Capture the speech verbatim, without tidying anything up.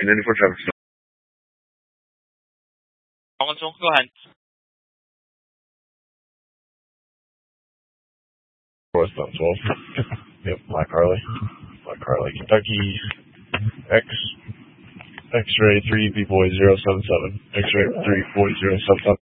ninety-four traffic stop. Go ahead. Westbound twelve. Yep, Black Harley. Black Harley, Kentucky. X. X-ray three, B boy zero seven seven. X-ray three, boy zero seven seven.